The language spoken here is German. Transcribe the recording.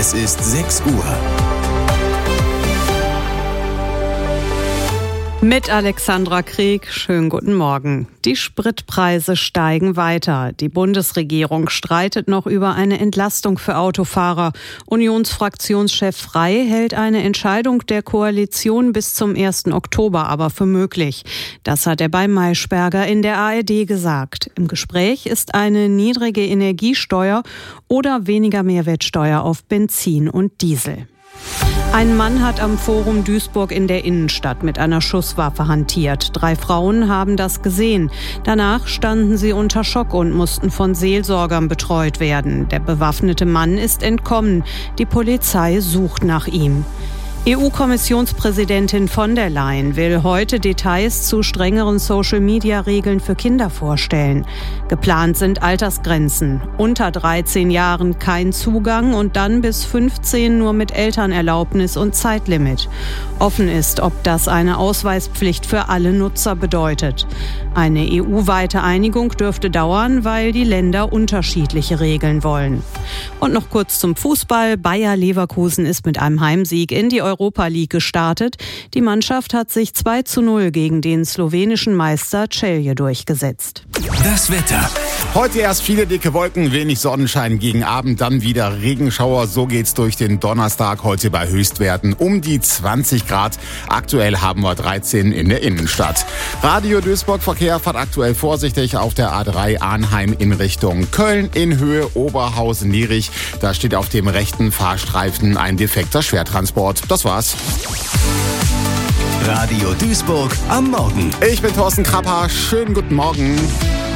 Es ist 6 Uhr. Mit Alexandra Krieg, schönen guten Morgen. Die Spritpreise steigen weiter. Die Bundesregierung streitet noch über eine Entlastung für Autofahrer. Unionsfraktionschef Frey hält eine Entscheidung der Koalition bis zum 1. Oktober aber für möglich. Das hat er bei Maischberger in der ARD gesagt. Im Gespräch ist eine niedrige Energiesteuer oder weniger Mehrwertsteuer auf Benzin und Diesel. Ein Mann hat am Forum Duisburg in der Innenstadt mit einer Schusswaffe hantiert. 3 Frauen haben das gesehen. Danach standen sie unter Schock und mussten von Seelsorgern betreut werden. Der bewaffnete Mann ist entkommen. Die Polizei sucht nach ihm. EU-Kommissionspräsidentin von der Leyen will heute Details zu strengeren Social-Media-Regeln für Kinder vorstellen. Geplant sind Altersgrenzen. Unter 13 Jahren kein Zugang und dann bis 15 nur mit Elternerlaubnis und Zeitlimit. Offen ist, ob das eine Ausweispflicht für alle Nutzer bedeutet. Eine EU-weite Einigung dürfte dauern, weil die Länder unterschiedliche Regeln wollen. Und noch kurz zum Fußball. Bayer Leverkusen ist mit einem Heimsieg in die Europa League gestartet. Die Mannschaft hat sich 2:0 gegen den slowenischen Meister Celje durchgesetzt. Das Wetter. Heute erst viele dicke Wolken, wenig Sonnenschein, gegen Abend dann wieder Regenschauer. So geht's durch den Donnerstag, heute bei Höchstwerten um die 20 Grad. Aktuell haben wir 13 in der Innenstadt. Radio Duisburg Verkehr fährt aktuell vorsichtig auf der A3 Arnheim in Richtung Köln in Höhe Oberhausen-Nierich. Da steht auf dem rechten Fahrstreifen ein defekter Schwertransport. Das war's. Radio Duisburg am Morgen. Ich bin Thorsten Krapper. Schönen guten Morgen.